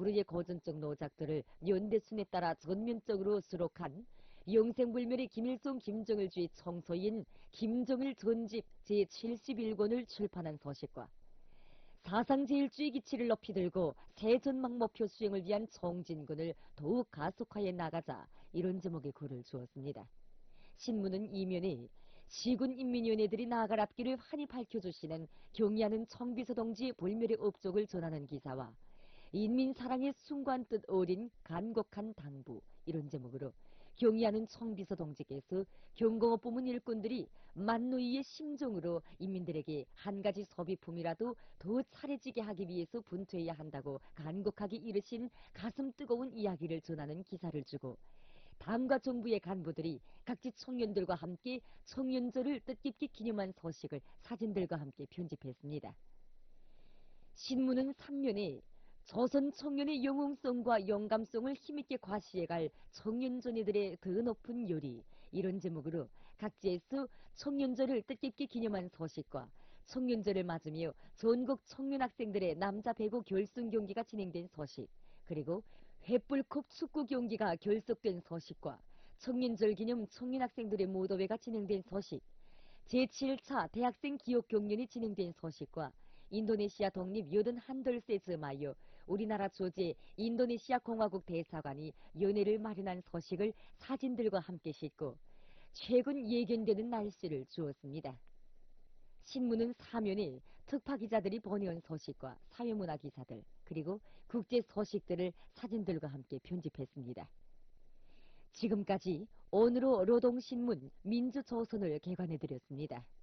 불의의 거전적 노작들을 연대순에 따라 전면적으로 수록한 영생불멸의 김일성 김정일주의 청서인 김정일 전집 제71권을 출판한 서식과 사상제일주의 기치를 높이 들고 새 전망 목표 수행을 위한 청진군을 더욱 가속화해 나가자 이런 제목의 글을 주었습니다. 신문은 이면에 시군인민위원회들이 나아갈 앞길을 환히 밝혀주시는 경의하는 청비서 동지의 불멸의 업적을 전하는 기사와 인민사랑의 순관 뜻 어린 간곡한 당부 이런 제목으로 경의하는 청비서 동지께서 경공업 부문 일꾼들이 만노이의 심정으로 인민들에게 한 가지 소비품이라도 더 차려지게 하기 위해서 분투해야 한다고 간곡하게 이르신 가슴 뜨거운 이야기를 전하는 기사를 주고 당과 정부의 간부들이 각지 청년들과 함께 청년절을 뜻깊게 기념한 소식을 사진들과 함께 편집했습니다. 신문은 3면에 조선 청년의 영웅성과 영감성을 힘있게 과시해갈 청년전이들의 더 높은 요리 이런 제목으로 각지에서 청년절을 뜻깊게 기념한 소식과 청년절을 맞으며 전국 청년학생들의 남자 배구 결승 경기가 진행된 소식 그리고 횃불컵 축구 경기가 결석된 소식과 청년절 기념 청년학생들의 무도회가 진행된 소식 제7차 대학생 기억 경연이 진행된 소식과 인도네시아 독립 81돌세 즈마요 우리나라 조제 인도네시아 공화국 대사관이 연회를 마련한 소식을 사진들과 함께 싣고 최근 예견되는 날씨를 주었습니다. 신문은 사면에 특파기자들이 보내온 소식과 사회문화 기사들 그리고 국제 소식들을 사진들과 함께 편집했습니다. 지금까지 오늘로 노동신문 민주조선을 개관해드렸습니다.